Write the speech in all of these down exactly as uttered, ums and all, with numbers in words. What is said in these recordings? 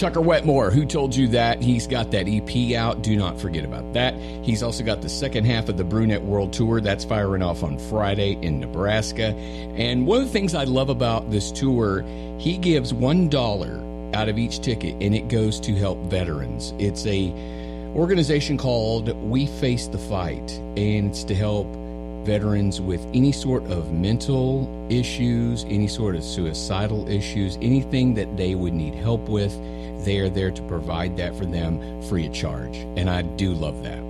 Tucker Wetmore, Who Told You That? He's got that E P out. Do not forget about that. He's also got the second half of the Brunette World Tour. That's firing off on Friday in Nebraska. And one of the things I love about this tour, he gives one dollar out of each ticket, and it goes to help veterans. It's a organization called We Face the Fight, and it's to help veterans with any sort of mental issues, any sort of suicidal issues, anything that they would need help with. They are there to provide that for them free of charge, and I do love that.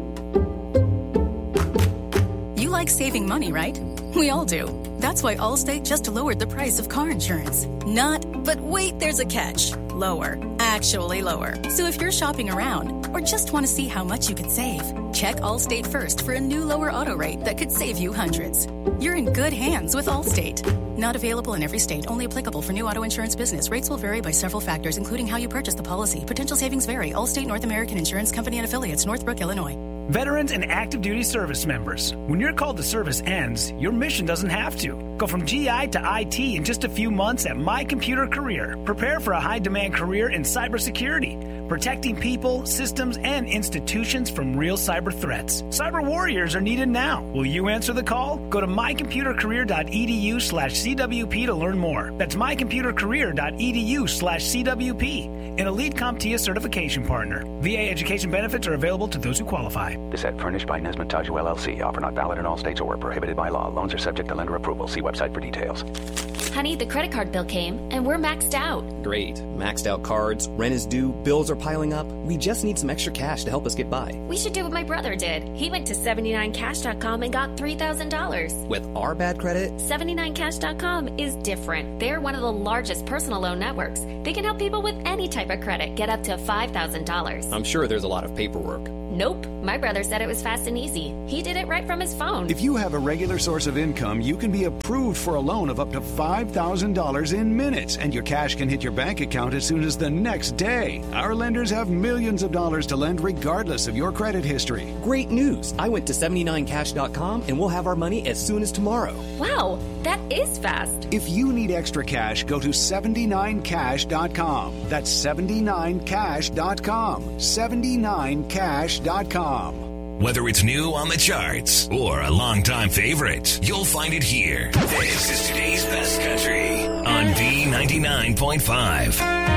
You like saving money, right? We all do. That's why Allstate just lowered the price of car insurance. Not, but wait, there's a catch. Lower. Actually lower. So if you're shopping around or just want to see how much you could save, check Allstate first for a new lower auto rate that could save you hundreds. You're in good hands with Allstate. Not available in every state. Only applicable for new auto insurance business. Rates will vary by several factors, including how you purchase the policy. Potential savings vary. Allstate North American Insurance Company and Affiliates, Northbrook, Illinois. Veterans and active duty service members, when your call to service ends, your mission doesn't have to. Go from G I to I T in just a few months at My Computer Career. Prepare for a high-demand career in cybersecurity, protecting people, systems, and institutions from real cyber threats. Cyber warriors are needed now. Will you answer the call? Go to mycomputercareer.edu slash CWP to learn more. That's mycomputercareer.edu slash CWP. An Elite CompTIA certification partner. V A education benefits are available to those who qualify. This ad furnished by Nesmith Taju L L C. Offer not valid in all states or prohibited by law. Loans are subject to lender approval. See website for details. Honey, the credit card bill came, and we're maxed out. Great. Maxed out cards, rent is due, bills are piling up. We just need some extra cash to help us get by. We should do what my brother did. He went to seventy-nine cash dot com and got three thousand dollars. With our bad credit? seventy-nine cash dot com is different. They're one of the largest personal loan networks. They can help people with any type of credit get up to five thousand dollars. I'm sure there's a lot of paperwork. Nope. My brother said it was fast and easy. He did it right from his phone. If you have a regular source of income, you can be approved for a loan of up to five thousand dollars in minutes, and your cash can hit your bank account as soon as the next day. Our lenders have millions of dollars to lend regardless of your credit history. Great news. I went to seventy-nine cash dot com and we'll have our money as soon as tomorrow. Wow, that is fast. If you need extra cash, go to seventy-nine cash dot com. That's seventy-nine cash dot com. seventy-nine cash dot com. Whether it's new on the charts or a longtime favorite, you'll find it here. This is today's best country on B ninety-nine point five.